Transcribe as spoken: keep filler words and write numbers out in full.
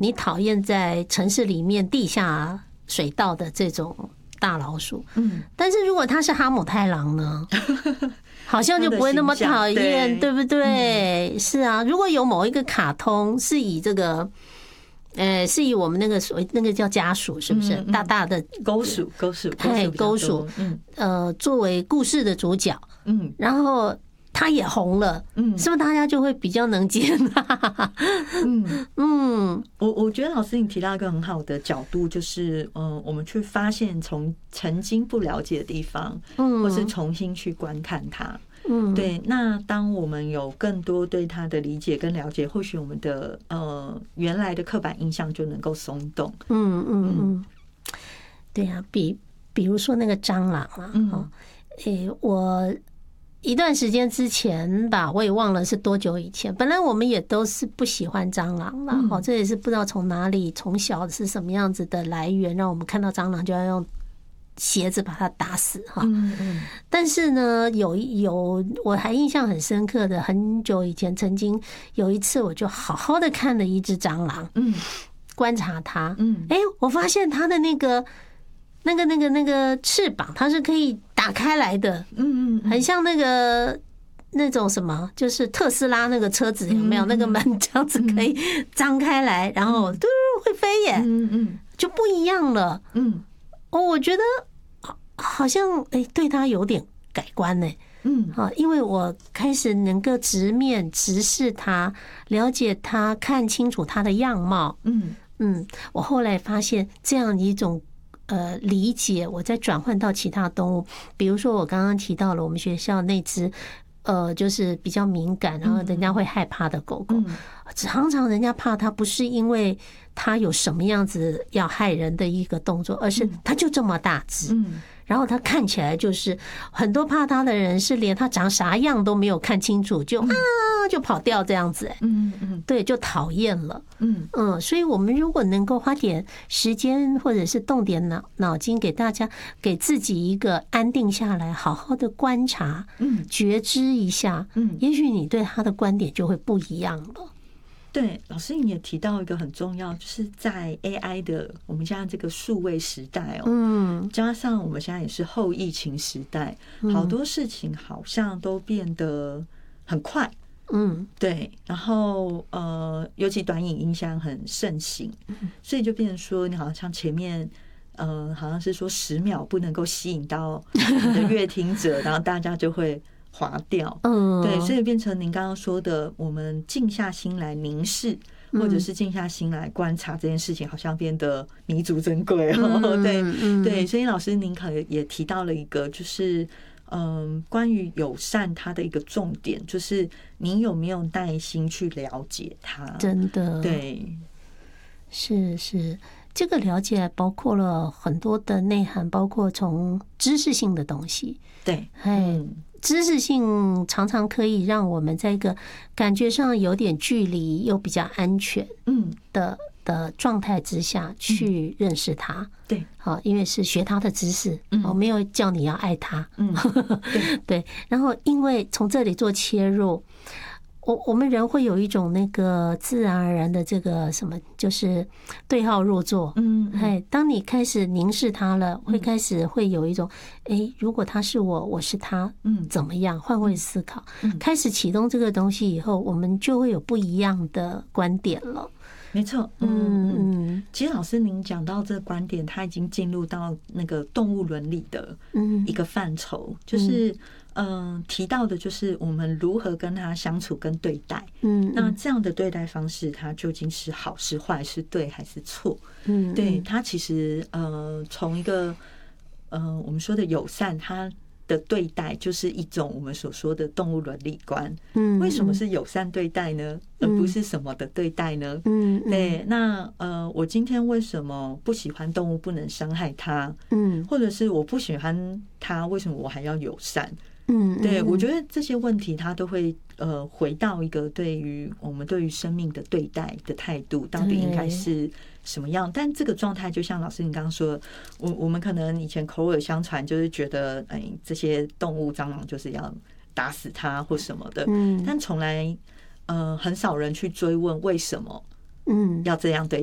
你讨厌在城市里面地下水道的这种大老鼠，嗯，但是如果它是哈姆太郎呢，好像就不会那么讨厌，对不对？嗯、是啊，如果有某一个卡通是以这个。呃，是以我们那个所谓那个叫家鼠，是不是、嗯嗯、大大的狗鼠？狗鼠， 哎，狗鼠，嗯，呃，作为故事的主角，嗯，然后他也红了，嗯，是不是大家就会比较能接纳？ 嗯嗯，我我觉得老师你提到一个很好的角度，就是嗯、呃，我们去发现从曾经不了解的地方，嗯，或是重新去观看它。嗯，对。那当我们有更多对他的理解跟了解，或许我们的呃原来的刻板印象就能够松动。 嗯嗯嗯，对呀、啊，比比如说那个蟑螂啊，嗯，诶、欸，我一段时间之前吧，我也忘了是多久以前。本来我们也都是不喜欢蟑螂啦，好、嗯，这也是不知道从哪里，从小是什么样子的来源，让我们看到蟑螂就要用鞋子把它打死哈，嗯嗯。但是呢，有有我还印象很深刻的，很久以前曾经有一次，我就好好的看了一只蟑螂，嗯，观察它，嗯，哎，我发现它的那个那个那个那个翅膀，它是可以打开来的，嗯嗯，很像那个那种什么，就是特斯拉那个车子有没有那个门这样子可以张开来，然后嘟会飞耶，嗯嗯，就不一样了，嗯。哦，我觉得好像哎，对他有点改观呢。嗯，好，因为我开始能够直面直视他，了解他，看清楚他的样貌。嗯嗯，我后来发现这样一种呃理解，我再转换到其他动物，比如说我刚刚提到了我们学校那只。呃，就是比较敏感，然后人家会害怕的狗狗，常常人家怕它不是因为它有什么样子要害人的一个动作，而是它就这么大只，然后它看起来就是很多怕它的人是连它长啥样都没有看清楚，就啊就跑掉这样子，嗯嗯，对，就讨厌了，嗯嗯，所以我们如果能够花点时间或者是动点脑脑筋，给大家给自己一个安定下来，好好的观察，嗯，觉知一下，嗯，也许你对他的观点就会不一样了。 对，老师你也提到一个很重要，就是在 A I 的我们现在这个数位时代哦，嗯，加上我们现在也是后疫情时代，好多事情好像都变得很快，嗯，对，然后呃，尤其短影音现在很盛行，所以就变成说，你好像前面呃，好像是说十秒不能够吸引到你的阅听者，然后大家就会滑掉，嗯，对，所以变成您刚刚说的，我们静下心来凝视，或者是静下心来观察这件事情，好像变得弥足珍贵哦。对对，所以老师您可能也提到了一个，就是嗯，关于友善它的一个重点，就是你有没有耐心去了解它？ 真的， 对， 是是。这个了解包括了很多的内涵，包括从知识性的东西。 对， 嗯，知识性常常可以让我们在一个感觉上有点距离又比较安全嗯的的状态之下去认识它。 对， 好，因为是学它的知识，我没有叫你要爱它。嗯，对。然后因为从这里做切入。我我们人会有一种那个自然而然的这个什么，就是对号入座。嗯，哎，当你开始凝视他了，会开始会有一种，哎，如果他是我，我是他，嗯，怎么样？换位思考，开始启动这个东西以后，我们就会有不一样的观点了。 没错，嗯嗯，其实老师您讲到这个观点，他已经进入到那个动物伦理的一个范畴，就是嗯提到的就是我们如何跟他相处跟对待，嗯，那这样的对待方式，它究竟是好是坏，是对还是错？嗯，对，它其实呃从一个呃我们说的友善，它的对待就是一种我们所说的动物伦理观。嗯，为什么是友善对待呢？而不是什么的对待呢？嗯，对。那呃，我今天为什么不喜欢动物，不能伤害它？嗯，或者是我不喜欢它，为什么我还要友善？嗯，对，我觉得这些问题它都会呃回到一个对于我们对于生命的对待的态度，到底应该是什么样？但这个状态就像老师你刚刚说，我我们可能以前口耳相传，就是觉得哎这些动物蟑螂就是要打死它或什么的，嗯，但从来呃很少人去追问为什么嗯要这样对。